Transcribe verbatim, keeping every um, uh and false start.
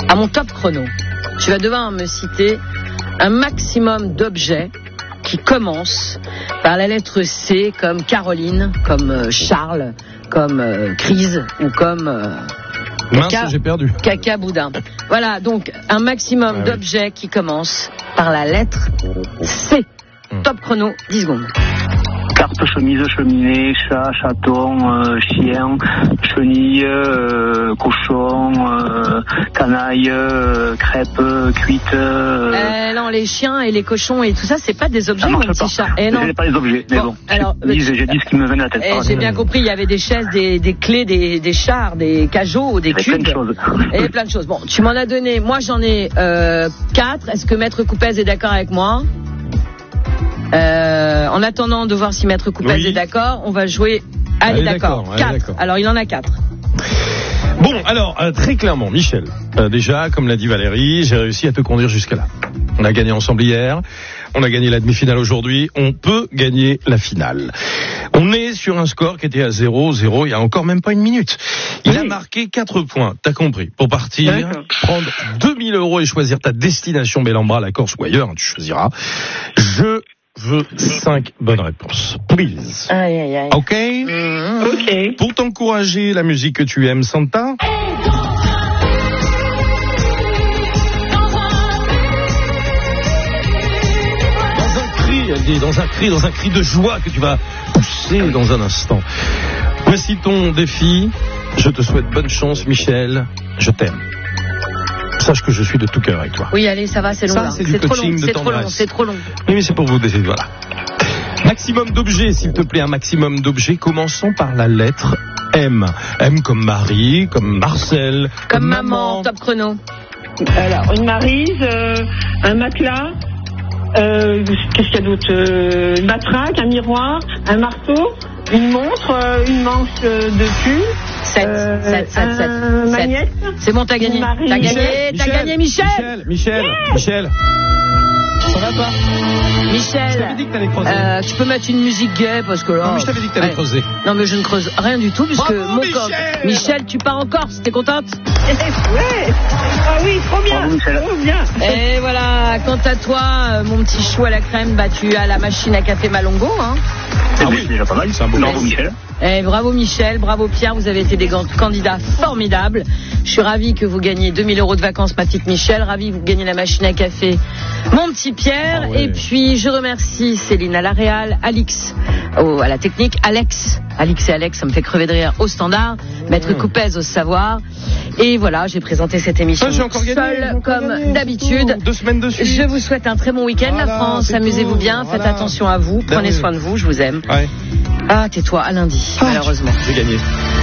à mon top chrono, tu vas devoir me citer un maximum d'objets qui commencent par la lettre C, comme Caroline, comme euh, Charles, comme euh, Crise ou comme euh, Mince, Caca, j'ai perdu. Caca Boudin. Voilà, donc un maximum ah, d'objets oui. qui commencent par la lettre C. Hum. Top chrono, dix secondes. Carte, chemise, cheminée, chat, chaton, euh, chien, chenille, euh, cochon, euh, canaille, euh, crêpe, euh, cuite. Euh... Euh, non, les chiens et les cochons et tout ça, c'est pas des objets, mon petit chat. Eh non, c'est pas des objets. Mais bon, bon alors, j'ai, dit, j'ai dit ce qui me venait à la tête. Eh, j'ai bien compris, il y avait des chaises, des, des clés, des, des chars, des cajots, des cubes. Plein de choses. Et plein de choses. Bon, tu m'en as donné. Moi, j'en ai euh, quatre. Est-ce que Maître Coupez est d'accord avec moi? Euh, en attendant de voir si Maître Coupez oui. est d'accord, on va jouer. Allez, allez d'accord. d'accord. Quatre. D'accord. Alors, il en a quatre. Bon, alors, euh, très clairement, Michel, euh, déjà, comme l'a dit Valérie, j'ai réussi à te conduire jusque là. On a gagné ensemble hier, on a gagné la demi-finale aujourd'hui, on peut gagner la finale. On est sur un score qui était à zéro zéro il y a encore même pas une minute. Il oui. a marqué quatre points, t'as compris, pour partir, D'accord. prendre deux mille euros et choisir ta destination Bellambra, la Corse ou ailleurs, hein, tu choisiras. Je veux cinq bonnes réponses. Please. Aïe, aïe, aïe. Ok? Mmh. Ok. Pour t'encourager, la musique que tu aimes, Santa? Dans un cri, elle dit, dans un cri, dans un cri de joie que tu vas pousser dans un instant. Voici ton défi. Je te souhaite bonne chance, Michel. Je t'aime. Sache que je suis de tout cœur avec toi. Oui, allez, ça va, c'est long. Ça, là. c'est, c'est, du trop coaching long, de c'est trop long, c'est trop long. Oui, mais c'est pour vous décider, voilà. Maximum d'objets, s'il te plaît, un maximum d'objets. Commençons par la lettre M. M comme Marie, comme Marcel, comme, comme maman. maman. Top chrono. Alors, une maryse, euh, un matelas, euh, qu'est-ce qu'il y a d'autre euh, une matraque, un miroir, un marteau, une montre, euh, une manche euh, de pull. sept, sept, sept, sept. Magnette. C'est bon, t'as gagné. T'as gagné, t'as gagné, Michel. Michel, Michel, yes. Michel. Ça va pas? Michel, je t'avais dit que t'allais creuser. Euh, tu peux mettre une musique gaie parce que là. Non, mais je t'avais dit que t'allais allez. creuser. Non, mais je ne creuse rien du tout puisque Bravo, mon Michel. corps. Michel, tu pars en Corse, t'es contente? Ouais. Ah oui, trop bien. Bravo, trop bien. Et voilà, quant à toi, mon petit chou à la crème, bah tu as la machine à café Malongo, hein. Ah oui, c'est déjà pas mal. C'est un beau bravo, Michel. Eh, bravo Michel, bravo Pierre, vous avez été des candidats formidables. Je suis ravie que vous gagniez deux mille euros de vacances, ma petite Michel. Ravie que vous gagnez la machine à café, mon petit Pierre. Ah ouais. Et puis je remercie Céline à la Réal, Alix au, à la technique, Alex, Alix et Alex, ça me fait crever de rire au standard, mmh. Maître Coupez au savoir. Et voilà, j'ai présenté cette émission ah, j'ai encore gagné, seule j'ai encore comme gagné, d'habitude. Deux semaines de suite. Je vous souhaite un très bon week-end, voilà, la France. Amusez-vous bien, voilà. Faites attention à vous, prenez soin de vous, je vous aime. Ouais. Ah, tais-toi, à lundi, ah, malheureusement. J'ai gagné.